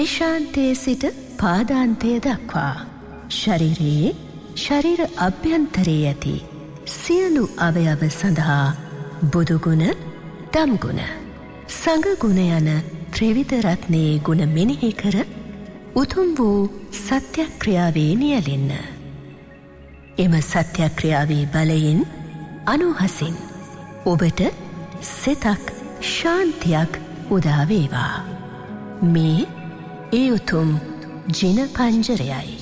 ශාන්තයේ සිට පාදාන්තය දක්වා ශරීරයේ ශරීර අභ්‍යන්තරයේ ඇති සියලු අවයව සඳහා බුදුගුණ, දම්ගුණ, සංඝගුණ යන ත්‍රිවිධ රත්නයේ ගුණ මෙනෙහි කර උතුම් වූ සත්‍යක්‍රියාවේ නියැලෙන්න. එම සත්‍යක්‍රියාවේ බලයෙන් අනුහසින් ඔබට සිතක් ශාන්තියක් උදා වේවා. මේ ඒ උතුම් ජින පංජරයයි.